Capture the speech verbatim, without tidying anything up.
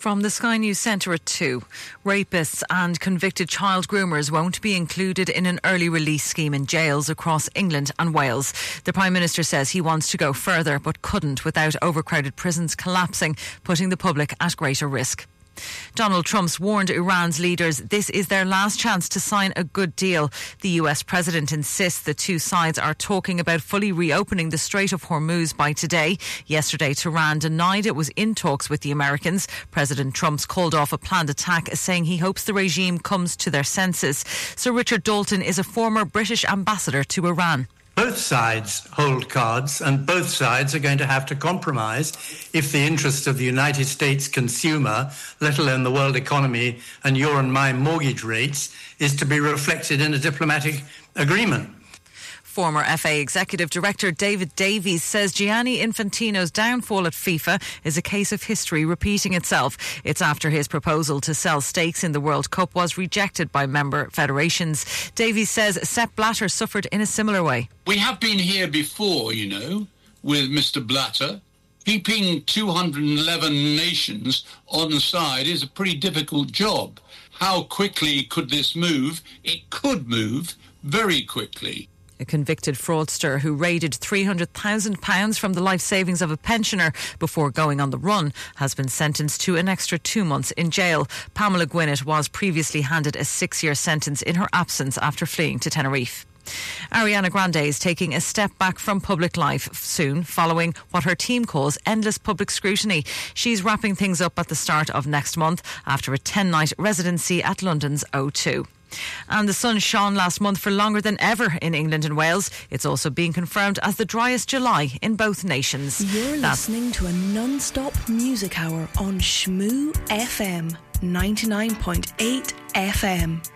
From the Sky News Centre at two, rapists and convicted child groomers won't be included in an early release scheme in jails across England and Wales. The Prime Minister says he wants to go further but couldn't without overcrowded prisons collapsing, putting the public at greater risk. Donald Trump's warned Iran's leaders this is their last chance to sign a good deal. The U S president insists the two sides are talking about fully reopening the Strait of Hormuz by today. Yesterday, Tehran denied it was in talks with the Americans. President Trump's called off a planned attack, saying he hopes the regime comes to their senses. Sir Richard Dalton is a former British ambassador to Iran. Both sides hold cards, and both sides are going to have to compromise if the interest of the United States consumer, let alone the world economy and your and my mortgage rates, is to be reflected in a diplomatic agreement. Former F A Executive Director David Davies says Gianni Infantino's downfall at FIFA is a case of history repeating itself. It's after his proposal to sell stakes in the World Cup was rejected by member federations. Davies says Sepp Blatter suffered in a similar way. We have been here before, you know, with Mister Blatter. Keeping two hundred eleven nations on side is a pretty difficult job. How quickly could this move? It could move very quickly. A convicted fraudster who raided three hundred thousand pounds from the life savings of a pensioner before going on the run has been sentenced to an extra two months in jail. Pamela Gwinnett was previously handed a six-year sentence in her absence after fleeing to Tenerife. Ariana Grande is taking a step back from public life soon, following what her team calls endless public scrutiny. She's wrapping things up at the start of next month after a ten-night residency at London's O two. And the sun shone last month for longer than ever in England and Wales. It's also being confirmed as the driest July in both nations. You're That's listening to a non-stop music hour on Shmoo F M, ninety-nine point eight F M.